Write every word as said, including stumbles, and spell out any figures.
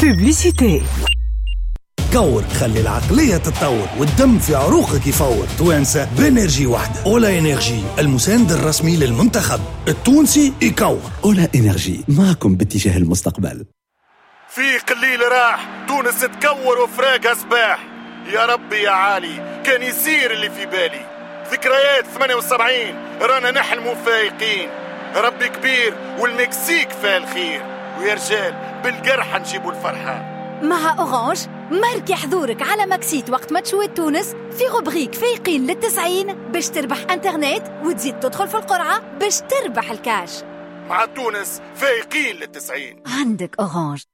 بوبليسيتي. كور خلي العقلية تتطور والدم في عروقك يفور. توانسة بانرجي واحدة. أولا إنرجي المساند الرسمي للمنتخب التونسي يكور. أولا إنرجي معكم باتجاه المستقبل. في قليل راح تونس تكور وفراقها سباح. يا ربي يا عالي كان يصير اللي في بالي. ذكريات ثمانية وسبعين رانا نحلموا فايقين. ربي كبير والمكسيك فيها الخير. ويا رجال بالقرحة نجيبوا الفرحة. مع أورانج ماركي حضورك على ماكسيت وقت ما تشوي تونس في غبريك فايقين للتسعين باش تربح انترنت وتزيد تدخل في القرعة باش تربح الكاش. مع تونس فايقين للتسعين. عندك أورانج.